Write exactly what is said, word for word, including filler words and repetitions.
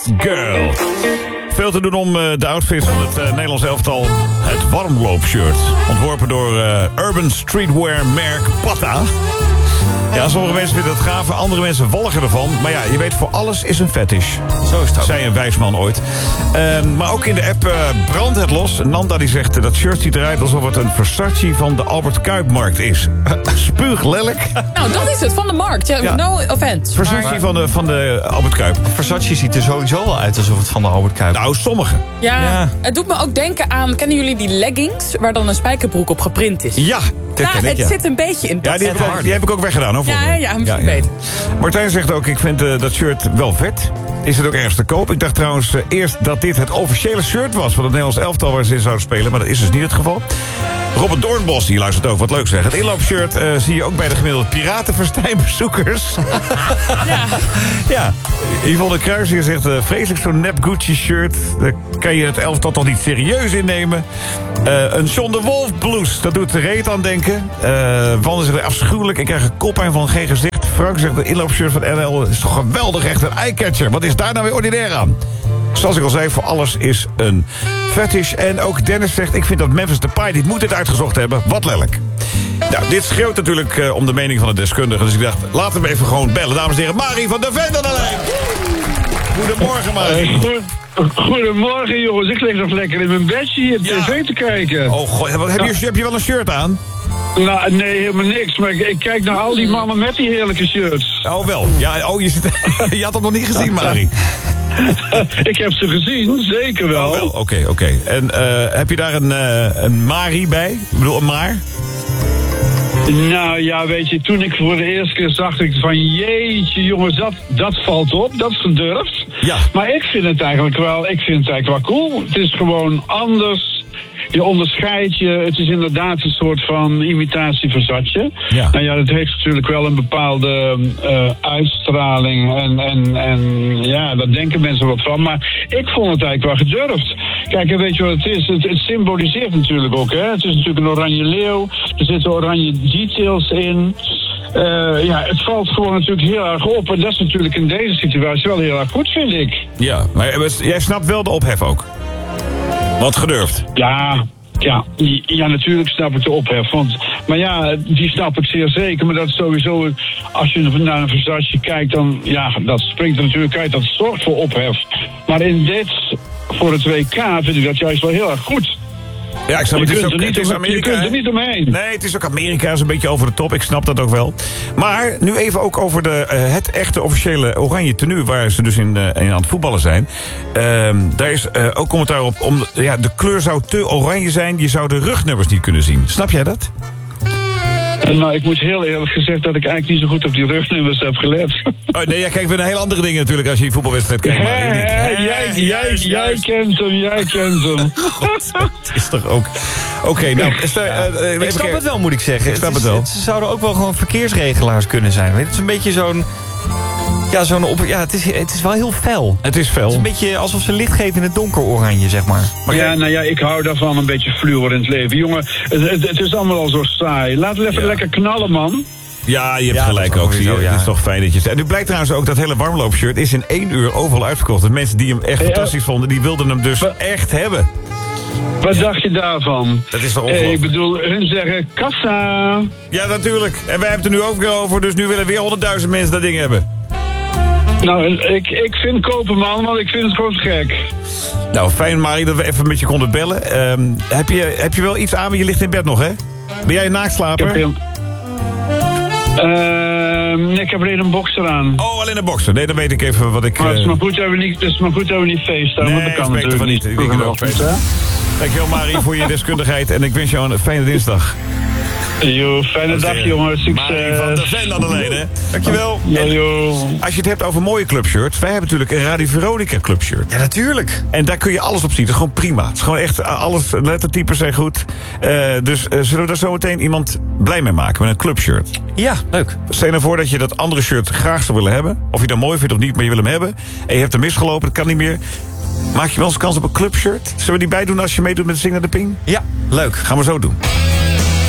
Girl. Veel te doen om uh, de outfit van het uh, Nederlands elftal. Het warmloopshirt. Ontworpen door uh, Urban Streetwear merk Patta. Ja, sommige mensen vinden het gaaf, andere mensen walgen ervan. Maar ja, je weet, voor alles is een fetish. Zo is dat. Zei een wijsman ooit. Uh, maar ook in de app uh, brandt het los. Nanda die zegt, uh, dat shirt ziet eruit alsof het een Versace van de Albert Kuipmarkt is. Spuuglelijk. Nou, dat is het, van de markt. Ja, Ja. No offense. Versace Maar- van de, van de Albert Kuip. Versace ziet er sowieso al uit alsof het van de Albert Kuip is. Nou, sommige. Ja, Ja. het doet me ook denken aan... Kennen jullie die leggings waar dan een spijkerbroek op geprint is? Ja, dat Nou, ken ik, het ja. zit een beetje in dat Ja, die heb, ik ook, die heb ik ook weggedaan, hoor. Ja, volgens mij. ja, misschien beter. Martijn zegt ook, ik vind uh, dat shirt wel vet. Is het ook ergens te koop? Ik dacht trouwens uh, eerst dat dit het officiële shirt was van het Nederlands elftal waar ze in zouden spelen. Maar dat is dus niet het geval. Robert Doornbos, die luistert ook, wat leuk zeg. Het inloopshirt uh, zie je ook bij de gemiddelde piratenfestijnbezoekers. Ja. Ja. Yvonne Kruijs zegt, uh, vreselijk zo'n nep Gucci-shirt. Daar kan je het elftal toch niet serieus innemen. Uh, een John de Wolf blouse, dat doet de reet aan denken. Uh, Van zegt, afschuwelijk, ik krijg een koppijn van geen gezicht. Frank zegt, de inloopshirt van N L is toch geweldig, echt een eyecatcher. Wat is daar nou weer ordinair aan? Zoals ik al zei, voor alles is een fetish. En ook Dennis zegt, ik vind dat Memphis Depay dit moet dit uitgezocht hebben. Wat lelijk. Nou, dit schreeuwt natuurlijk uh, om de mening van de deskundige. Dus ik dacht, laten we even gewoon bellen. Dames en heren, Marie van der Ven aan de lijn. Goedemorgen, Marie. Uh, goed, goedemorgen, jongens. Ik lig nog lekker in mijn bedje hier Ja. tv te kijken. Oh, god, heb je, heb je wel een shirt aan? Nou, nee, helemaal niks. Maar ik, ik kijk naar al die mannen met die heerlijke shirts. Oh, wel. Ja, oh, je, zit, je had het nog niet gezien, Marie. Ik heb ze gezien, zeker wel. Oh, wel. Oké, okay, oké. Okay. En uh, heb je daar een, uh, een Marie bij? Ik bedoel, een maar? Nou ja, weet je, toen ik voor de eerste keer zag, ik van jeetje jongens, dat, dat valt op, dat is gedurfd. Ja. Maar ik vind het eigenlijk wel, ik vind het eigenlijk wel cool. Het is gewoon anders. Je onderscheidt je, het is inderdaad een soort van imitatie Versace. Ja. Nou ja, dat heeft natuurlijk wel een bepaalde uh, uitstraling en, en, en ja, daar denken mensen wat van. Maar ik vond het eigenlijk wel gedurfd. Kijk, en weet je wat het is? Het, het symboliseert natuurlijk ook, hè. Het is natuurlijk een oranje leeuw, er zitten oranje details in. Uh, ja, het valt gewoon natuurlijk heel erg op. En dat is natuurlijk in deze situatie wel heel erg goed, vind ik. Ja, maar jij snapt wel de ophef ook? Wat gedurfd? Ja, ja, ja, natuurlijk snap ik de ophef. Want, maar ja, die snap ik zeer zeker. Maar dat is sowieso, als je naar een Versace kijkt, dan, ja, dat springt er natuurlijk uit. Dat zorgt voor ophef. Maar in dit, voor het W K, vind ik dat juist wel heel erg goed. Ja, ik snap Je het. kunt, Is ook, er niet, het is om, Amerika, je kunt er hè? niet omheen. Nee, het is ook Amerika, is een beetje over de top. Ik snap dat ook wel. Maar nu even ook over de, uh, het echte officiële oranje tenue, waar ze dus in, uh, in aan het voetballen zijn. Uh, daar is uh, ook commentaar op. Om, ja, de kleur zou te oranje zijn. Je zou de rugnummers niet kunnen zien. Snap jij dat? En, nou, ik moet heel eerlijk gezegd dat ik eigenlijk niet zo goed op die rugnummers heb gelet. Oh, nee, jij kijkt weer naar heel andere dingen natuurlijk als je een voetbalwedstrijd kijkt. Maar Hè, hè, niet. jij, Hè, jij, juist, jij juist. kent hem, jij kent hem. God, het is toch ook... Oké, okay, nou... Is er, uh, uh, Ik snap het wel, moet ik zeggen. Ik snap het, is, het wel. het zouden ook wel gewoon verkeersregelaars kunnen zijn. Het is een beetje zo'n... Ja, zo'n op, ja het, is, het is wel heel fel. Het is fel. Het is een beetje alsof ze licht geven in het donker oranje, zeg maar. Maar ja, kijk- nou ja, ik hou daarvan een beetje fluor in het leven. Jongen, het, het, het is allemaal al zo saai. Laten we even Ja. lekker knallen, man. Ja, je hebt Ja, gelijk dat is ook. sowieso, Zie je. ja. Het is toch fijn dat je... En nu blijkt trouwens ook dat hele warmloopshirt is in één uur overal uitverkocht. De mensen die hem echt Ja. fantastisch vonden, die wilden hem dus Maar- echt hebben. Wat dacht je daarvan? Dat is toch Eh, ongelooflijk? ik bedoel, hun zeggen kassa. Ja, natuurlijk. En wij hebben het er nu ook weer over, dus nu willen weer honderdduizend mensen dat ding hebben. Nou, ik, ik vind kopen, man, want ik vind het gewoon gek. Nou, fijn, Marie, dat we even met je konden bellen. Um, heb, je, heb je wel iets aan, maar je ligt in bed nog, hè? Ben jij een Ik naaktslaper? heb, heel... uh, nee, ik heb alleen een boxer aan. Oh, alleen een bokser. Nee, dan weet ik even wat ik... Maar het is uh, maar goed dat we niet, het is maar goed dat we niet feesten, Nee, want dat kan is beter natuurlijk van niet. Ik denk het ook, Goed, feesten. hè? Dankjewel, Marie, voor je deskundigheid. En ik wens jou een fijne dinsdag. Yo, fijne dag, jongens. Marie van der Succes. Ven aan de lijn, hè? Dankjewel. Ja, En yo. als je het hebt over mooie clubshirts... wij hebben natuurlijk een Radio Veronica clubshirt. Ja, natuurlijk. En daar kun je alles op zien. Dat is gewoon prima. Het is gewoon echt, alles, lettertypes zijn goed. Uh, dus uh, zullen we daar zo meteen iemand blij mee maken met een clubshirt? Ja, leuk. Stel je nou voor dat je dat andere shirt graag zou willen hebben. Of je dat mooi vindt of niet, maar je wil hem hebben. En je hebt er misgelopen, dat kan niet meer. Maak je wel eens kans op een clubshirt? Zullen we die bij doen als je meedoet met Zing naar de Ping? Ja, leuk. Gaan we zo doen.